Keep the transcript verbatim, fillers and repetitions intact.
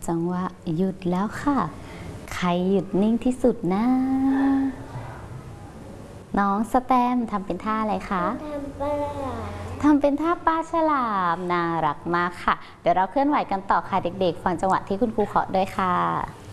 จังหวะหยุดแล้วค่ะ ใครหยุดนิ่งที่สุดนะน้องสแตมทำเป็นท่าอะไรคะทำปลาฉลามทำเป็นท่าปลาฉลามน่ารักมากค่ะเดี๋ยวเราเคลื่อนไหวกันต่อค่ะเด็กๆฟังจังหวะที่คุณครูขอด้วยค่ะ